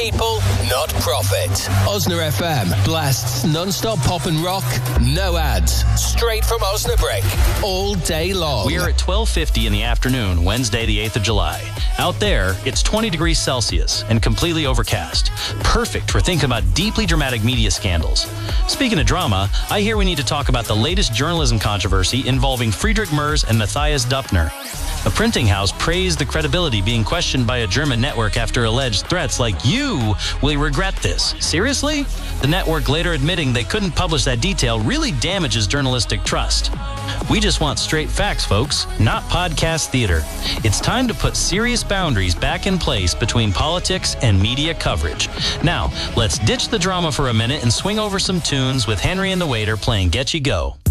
people, not profit. Osna FM blasts non-stop pop and rock, no ads, straight from Osnabrück, all day long. We are at 12:50 in the afternoon, Wednesday the 8th of July. Out there, it's 20 degrees Celsius and completely overcast. Perfect for thinking about deeply dramatic media scandals. Speaking of drama, I hear we need to talk about the latest journalism controversy involving Friedrich Merz and Matthias Döpfner. A printing house praised the credibility being questioned by a German network after alleged threats like, "You will regret this." Seriously? The network later admitting they couldn't publish that detail really damages journalistic trust. We just want straight facts, folks, not podcast theater. It's time to put serious boundaries back in place between politics and media coverage. Now, let's ditch the drama for a minute and swing over some tunes with Henry and the Waiter playing Get You Go.